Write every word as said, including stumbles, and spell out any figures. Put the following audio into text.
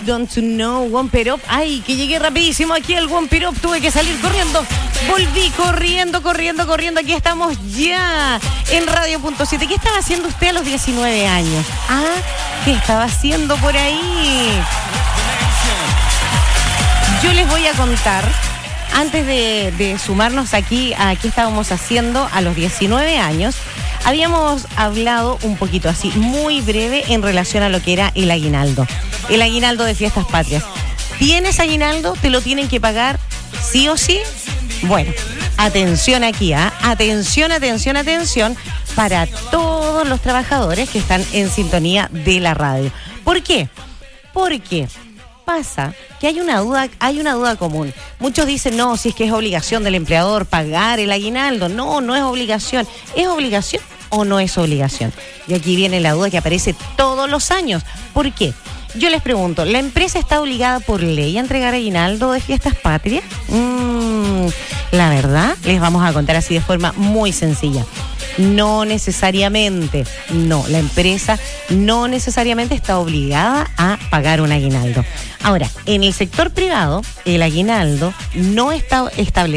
Don't You Know, Womp It Up. Ay, que llegué rapidísimo aquí al Womp It Up, tuve que salir corriendo. Volví corriendo, corriendo, corriendo. Aquí estamos ya en Radio Punto siete. ¿Qué estaba haciendo usted a los diecinueve años? Ah, ¿qué estaba haciendo por ahí? Yo les voy a contar, antes de, de sumarnos aquí a qué estábamos haciendo a los diecinueve años, habíamos hablado un poquito así, muy breve, en relación a lo que era el aguinaldo. El aguinaldo de Fiestas Patrias. ¿Tienes aguinaldo? ¿Te lo tienen que pagar sí o sí? Bueno, atención aquí, ¿ah? ¿eh? Atención, atención, atención para todos los trabajadores que están en sintonía de la radio. ¿Por qué? Porque pasa que hay una duda, hay una duda común. Muchos dicen, no, si es que es obligación del empleador pagar el aguinaldo. No, no es obligación. ¿Es obligación o no es obligación? Y aquí viene la duda que aparece todos los años. ¿Por qué? Yo les pregunto, ¿la empresa está obligada por ley a entregar aguinaldo de Fiestas Patrias? Mm, la verdad, les vamos a contar así de forma muy sencilla. No necesariamente, no, la empresa no necesariamente está obligada a pagar un aguinaldo. Ahora, en el sector privado, el aguinaldo no está establecido